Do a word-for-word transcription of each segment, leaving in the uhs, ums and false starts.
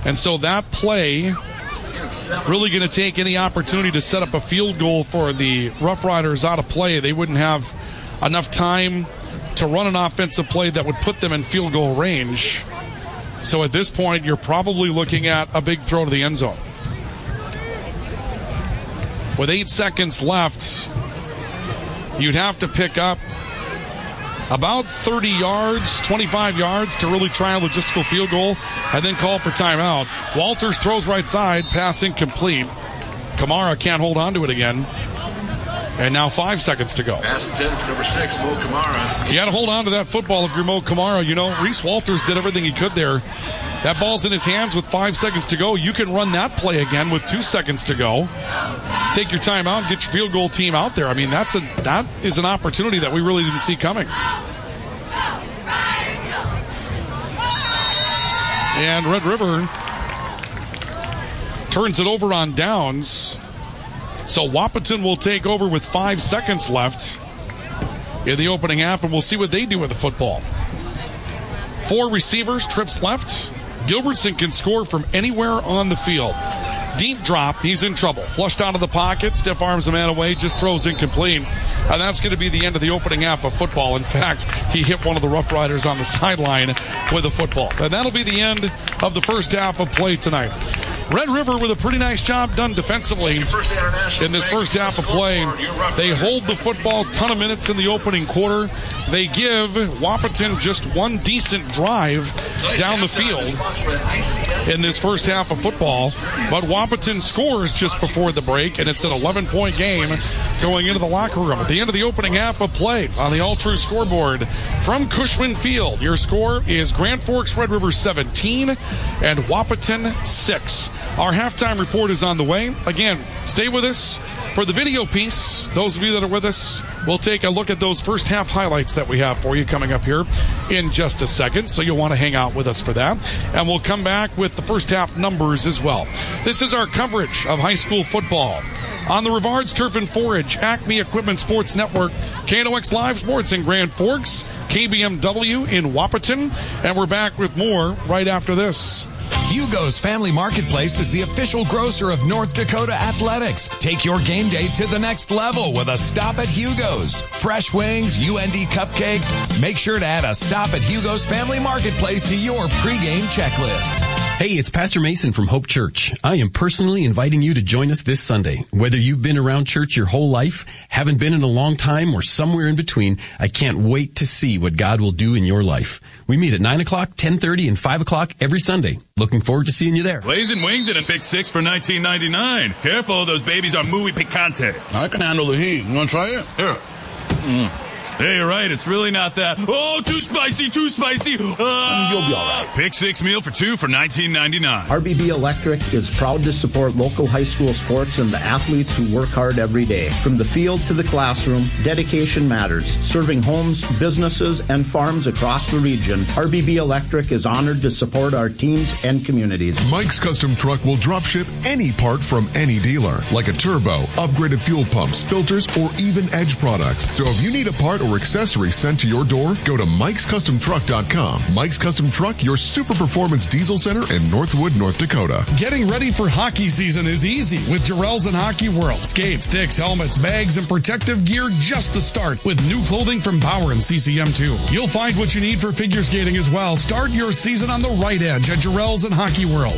And so that play really going to take any opportunity to set up a field goal for the Rough Riders out of play. They wouldn't have enough time to run an offensive play that would put them in field goal range. So at this point, you're probably looking at a big throw to the end zone. With eight seconds left, you'd have to pick up about thirty yards, twenty-five yards to really try a logistical field goal and then call for timeout. Walters throws right side, pass incomplete. Kamara can't hold on to it again. And now five seconds to go. Pass intended for number six, Mo Kamara. You got to hold on to that football if you're Mo Kamara. You know, Reese Walters did everything he could there. That ball's in his hands with five seconds to go. You can run that play again with two seconds to go. Take your time out, get your field goal team out there. I mean, that's a that is an opportunity that we really didn't see coming. And Red River turns it over on downs. So Wahpeton will take over with five seconds left in the opening half, and we'll see what they do with the football. Four receivers, trips left. Gilbertson can score from anywhere on the field. Deep drop, he's in trouble. Flushed out of the pocket, stiff arms the man away, just throws incomplete. And that's going to be the end of the opening half of football. In fact, he hit one of the Rough Riders on the sideline with a football. And that'll be the end of the first half of play tonight. Red River with a pretty nice job done defensively in this first half of play. They hold the football, ton of minutes in the opening quarter. They give Wahpeton just one decent drive down the field in this first half of football. But Wahpeton scores just before the break, and it's an eleven-point game going into the locker room. At the end of the opening half of play on the All-True scoreboard from Cushman Field, your score is Grand Forks Red River seventeen and Wahpeton six. Our halftime report is on the way. Again, stay with us for the video piece. Those of you that are with us, we'll take a look at those first half highlights that we have for you coming up here in just a second. So you'll want to hang out with us for that. And we'll come back with the first half numbers as well. This is our coverage of high school football on the Rivards Turf and Forage, Acme Equipment Sports Network, K N O X Live Sports in Grand Forks, K B M W in Wahpeton. And we're back with more right after this. Hugo's Family Marketplace is the official grocer of North Dakota Athletics. Take your game day to the next level with a stop at Hugo's. Fresh wings, U N D cupcakes. Make sure to add a stop at Hugo's Family Marketplace to your pregame checklist. Hey, it's Pastor Mason from Hope Church. I am personally inviting you to join us this Sunday. Whether you've been around church your whole life, haven't been in a long time, or somewhere in between, I can't wait to see what God will do in your life. We meet at nine o'clock, ten thirty, and five o'clock every Sunday. Looking forward to seeing you there. Blazing wings and a pick six for nineteen ninety-nine. Careful, those babies are muy picante. I can handle the heat. You want to try it? Here. Mm. Hey, you're right. It's really not that. Oh, too spicy, too spicy. Ah. You'll be all right. Pick six meal for two for nineteen ninety-nine. R B B Electric is proud to support local high school sports and the athletes who work hard every day. From the field to the classroom, dedication matters. Serving homes, businesses, and farms across the region, R B B Electric is honored to support our teams and communities. Mike's Custom Truck will drop ship any part from any dealer, like a turbo, upgraded fuel pumps, filters, or even Edge products. So if you need a part or accessory sent to your door, go to mikes custom truck dot com. Mike's Custom Truck, your super performance diesel center in Northwood, North Dakota. Getting ready for hockey season is easy with Jarrell's and Hockey World. Skates, sticks, helmets, bags, and protective gear just the start with new clothing from Power and C C M two. You'll find what you need for figure skating as well. Start your season on the right edge at Jarrell's and Hockey World.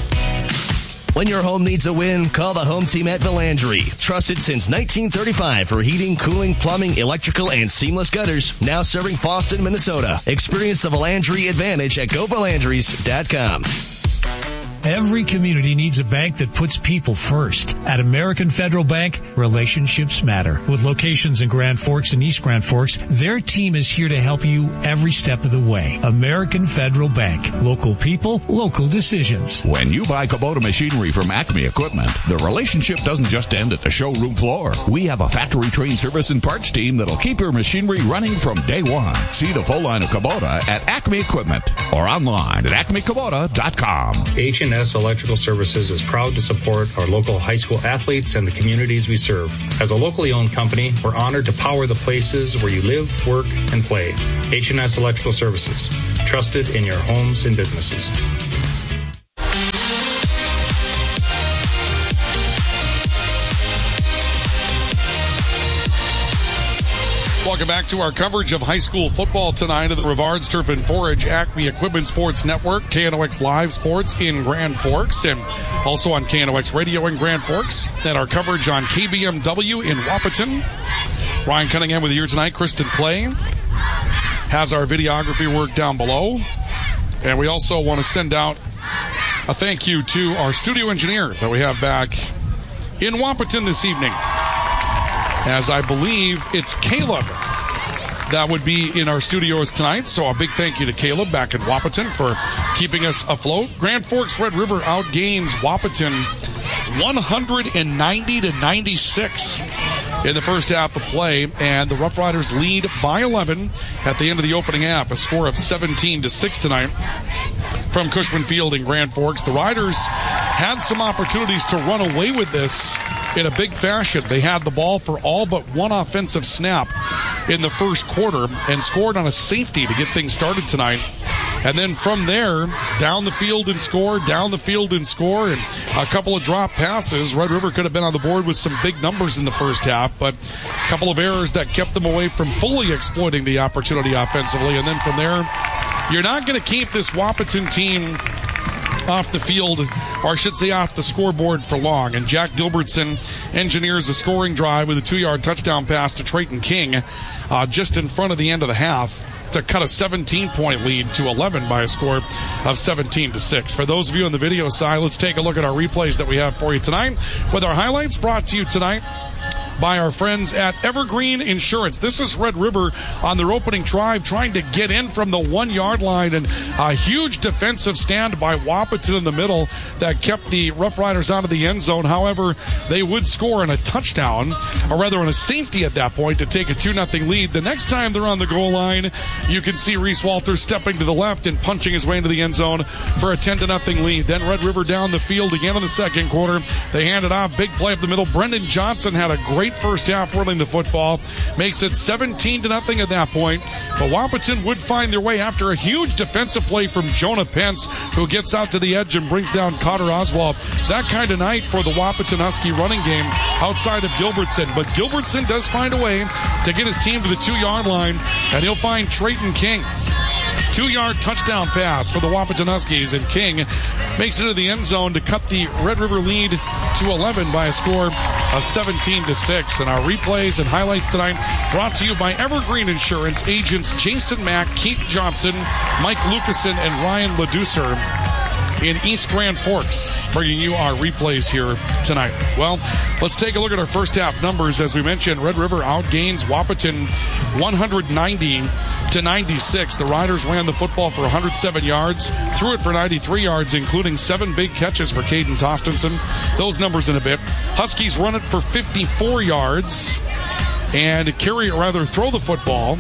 When your home needs a win, call the home team at Valandry. Trusted since nineteen thirty-five for heating, cooling, plumbing, electrical, and seamless gutters. Now serving Boston, Minnesota. Experience the Valandry advantage at go valandrys dot com. Every community needs a bank that puts people first. At American Federal Bank, relationships matter. With locations in Grand Forks and East Grand Forks, their team is here to help you every step of the way. American Federal Bank. Local people, local decisions. When you buy Kubota machinery from Acme Equipment, the relationship doesn't just end at the showroom floor. We have a factory-trained service and parts team that'll keep your machinery running from day one. See the full line of Kubota at Acme Equipment or online at acme kubota dot com. H and S Electrical Services is proud to support our local high school athletes and the communities we serve. As a locally owned company, we're honored to power the places where you live, work, and play. H and S Electrical Services, trusted in your homes and businesses. Welcome back to our coverage of high school football tonight of the Rivards Turf and Forage Acme Equipment Sports Network, K N O X Live Sports in Grand Forks, and also on K N O X Radio in Grand Forks, and our coverage on K B M W in Wahpeton. Ryan Cunningham with you here tonight. Kristen Clay has our videography work down below. And we also want to send out a thank you to our studio engineer that we have back in Wahpeton this evening, as I believe it's Caleb that would be in our studios tonight. So a big thank you to Caleb back in Wahpeton for keeping us afloat. Grand Forks Red River outgains Wahpeton one ninety to ninety-six in the first half of play, and the Rough Riders lead by eleven at the end of the opening half, a score of seventeen to six tonight from Cushman Field in Grand Forks. The Riders had some opportunities to run away with this in a big fashion. They had the ball for all but one offensive snap in the first quarter and scored on a safety to get things started tonight. And then from there, down the field and score, down the field and score, and a couple of drop passes. Red River could have been on the board with some big numbers in the first half, but a couple of errors that kept them away from fully exploiting the opportunity offensively. And then from there, you're not going to keep this Wahpeton team off the field, or I should say off the scoreboard, for long. And Jack Gilbertson engineers a scoring drive with a two-yard touchdown pass to Trayton King uh, just in front of the end of the half to cut a seventeen-point lead to eleven by a score of seventeen to six. For those of you on the video side, let's take a look at our replays that we have for you tonight, with our highlights brought to you tonight by our friends at Evergreen Insurance. This is Red River on their opening drive, trying to get in from the one-yard line, and a huge defensive stand by Wahpeton in the middle that kept the Rough Riders out of the end zone. However, they would score on a touchdown, or rather on a safety at that point, to take a two nothing lead. The next time they're on the goal line, you can see Reese Walters stepping to the left and punching his way into the end zone for a ten to nothing lead. Then Red River down the field again in the second quarter. They hand it off, big play up the middle. Brendan Johnson had a great first half running the football, makes it seventeen to nothing at that point. But Wahpeton would find their way after a huge defensive play from Jonah Pence, who gets out to the edge and brings down Cotter Oswald. It's that kind of night for the Wahpeton Husky running game outside of Gilbertson. But Gilbertson does find a way to get his team to the two-yard line, and he'll find Trayton King. Two-yard touchdown pass for the Wahpeton Huskies, and King makes it into the end zone to cut the Red River lead to eleven by a score of seventeen to six. And our replays and highlights tonight brought to you by Evergreen Insurance agents Jason Mack, Keith Johnson, Mike Lucasen, and Ryan Leducer in East Grand Forks, bringing you our replays here tonight. Well, let's take a look at our first half numbers. As we mentioned, Red River outgains Wahpeton one ninety to ninety-six. The Riders ran the football for one hundred seven yards, threw it for ninety-three yards, including seven big catches for Caden Tostenson. Those numbers in a bit. Huskies run it for fifty-four yards and carry, or rather throw the football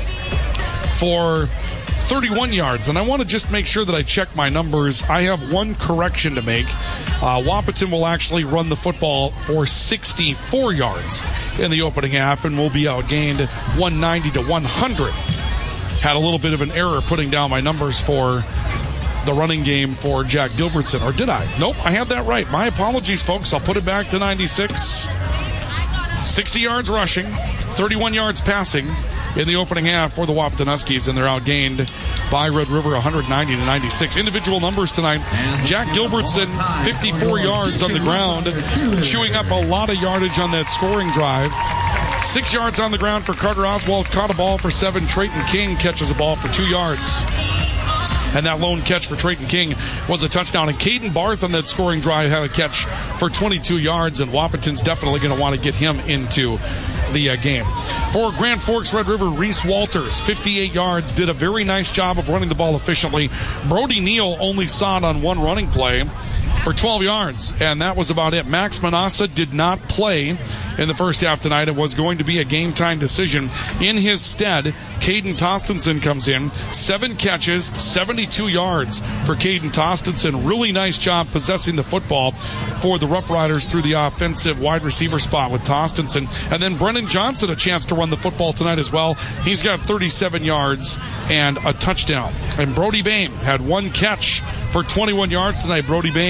for thirty-one yards. And I want to just make sure that I check my numbers. I have one correction to make. Uh, Wahpeton will actually run the football for sixty-four yards in the opening half and will be outgained one ninety to one hundred. Had a little bit of an error putting down my numbers for the running game for Jack Gilbertson. Or did I? Nope, I had that right. My apologies, folks. I'll put it back to ninety-six. sixty yards rushing, thirty-one yards passing in the opening half for the Wahpeton Huskies, and they're outgained by Red River one ninety to ninety-six. Individual numbers tonight. Jack Gilbertson, fifty-four yards on the ground, chewing up a lot of yardage on that scoring drive. Six yards on the ground for Carter Oswald, caught a ball for seven. Trayton King catches a ball for two yards. And that lone catch for Trayton King was a touchdown. And Caden Barth on that scoring drive had a catch for twenty-two yards, and Wahpeton's definitely going to want to get him into the uh, game. For Grand Forks Red River, Reese Walters, fifty-eight yards, did a very nice job of running the ball efficiently. Brody Neal only saw it on one running play for twelve yards, and that was about it. Max Manassa did not play in the first half tonight. It was going to be a game-time decision. In his stead, Caden Tostenson comes in. Seven catches, seventy-two yards for Caden Tostenson. Really nice job possessing the football for the Rough Riders through the offensive wide receiver spot with Tostenson. And then Brennan Johnson a chance to run the football tonight as well. He's got thirty-seven yards and a touchdown. And Brody Bain had one catch for twenty-one yards tonight. Brody Bain